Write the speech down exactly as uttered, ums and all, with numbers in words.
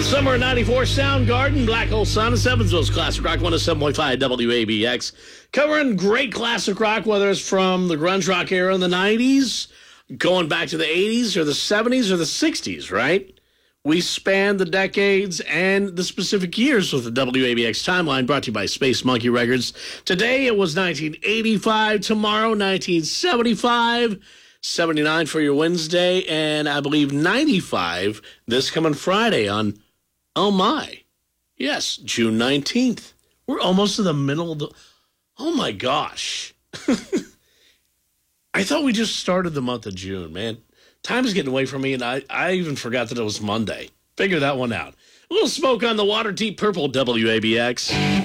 Summer ninety-four Soundgarden, Black Hole Sun, and Evansville's Classic Rock one oh seven point five W A B X. Covering great classic rock, whether it's from the grunge rock era in the nineties, going back to the eighties, or the seventies, or the sixties, right? We span the decades and the specific years with the W A B X timeline, brought to you by Space Monkey Records. Today it was nineteen eighty-five, tomorrow nineteen seventy-five, seventy-nine for your Wednesday, and I believe ninety-five this coming Friday on, oh my, yes, June nineteenth. We're almost to the middle of the, oh my gosh. I thought we just started the month of June, man. Time is getting away from me, and I, I even forgot that it was Monday. Figure that one out. A little Smoke on the Water, Deep Purple, W A B X.